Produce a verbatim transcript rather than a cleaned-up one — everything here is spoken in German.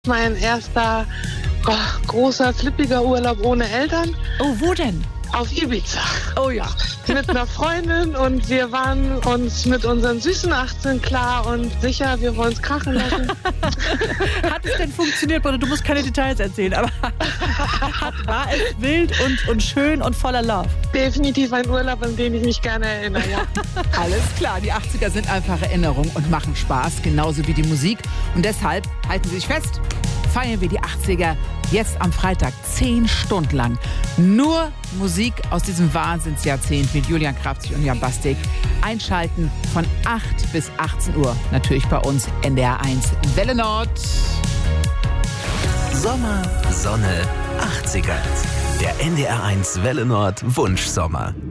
Mein erster oh, großer, flippiger Urlaub ohne Eltern. Oh, wo denn? Auf Ibiza. Oh ja. Mit einer Freundin und wir waren uns mit unseren süßen achtzehn klar und sicher, wir wollen es krachen lassen. Hat es denn funktioniert, oder du musst keine Details erzählen, aber hat, war es wild und, und schön und voller Love? Definitiv ein Urlaub, an den ich mich gerne erinnere, ja. Alles klar, die achtziger sind einfach Erinnerung und machen Spaß, genauso wie die Musik. Und deshalb halten Sie sich fest, feiern wir die achtziger jetzt am Freitag zehn Stunden lang. Nur Musik aus diesem Wahnsinnsjahrzehnt mit Julian Krafzig und Jan Bastik. Einschalten von acht bis achtzehn Uhr. Natürlich bei uns N D R eins Welle Nord. Sommer, Sonne, achtziger. Der N D R eins Welle Nord Wunschsommer.